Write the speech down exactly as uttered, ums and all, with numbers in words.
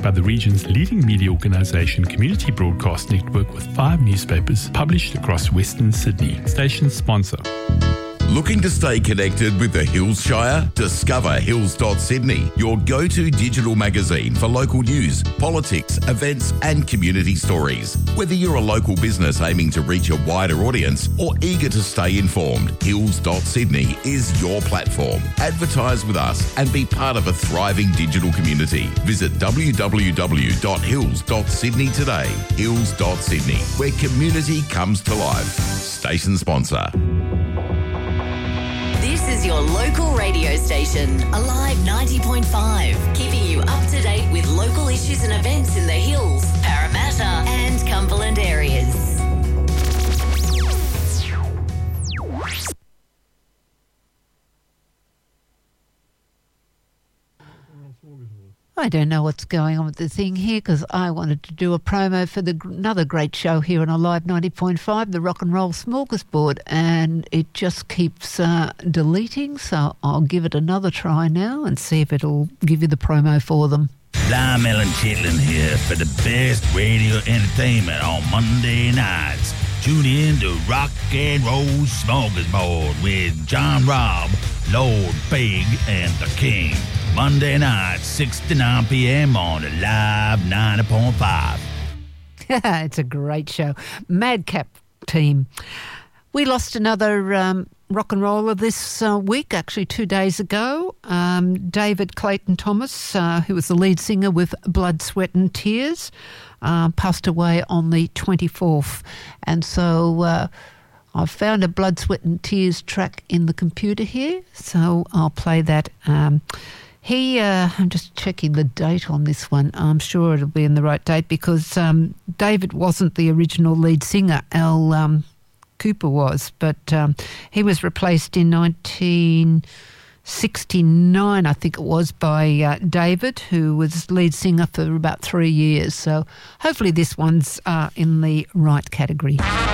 by the region's leading media organisation, Community Broadcast Network, with five newspapers published across Western Sydney. Station sponsor. Looking to stay connected with the Hills Shire? Discover Hills dot Sydney, your go-to digital magazine for local news, politics, events and community stories. Whether you're a local business aiming to reach a wider audience or eager to stay informed, Hills dot Sydney is your platform. Advertise with us and be part of a thriving digital community. Visit w w w dot hills dot sydney today. Hills dot Sydney, where community comes to life. Station sponsor. This is your local radio station, Alive ninety point five, keeping you up to date with local issues and events in the Hills, Parramatta and Cumberland areas. I don't know what's going on with the thing here because I wanted to do a promo for the another great show here on Alive ninety point five, the Rock and Roll Smorgasbord, and it just keeps uh, deleting, so I'll give it another try now and see if it'll give you the promo for them. Lime Ellen Chitlin here for the best radio entertainment on Monday nights. Tune in to Rock and Roll Smorgasbord with John Robb, Lord Big, and the King. Monday night, six to nine p.m. on Alive ninety point five. It's a great show. Madcap team. We lost another um, rock and roller this uh, week, actually two days ago. Um, David Clayton Thomas, uh, who was the lead singer with Blood, Sweat and Tears, uh, passed away on the twenty-fourth. And so uh, I've found a Blood, Sweat and Tears track in the computer here, so I'll play that. Um, He, uh, I'm just checking the date on this one. I'm sure it'll be in the right date because um, David wasn't the original lead singer. Al um, Cooper was, but um, he was replaced in nineteen sixty-nine, I think it was, by uh, David, who was lead singer for about three years. So hopefully this one's uh, in the right category.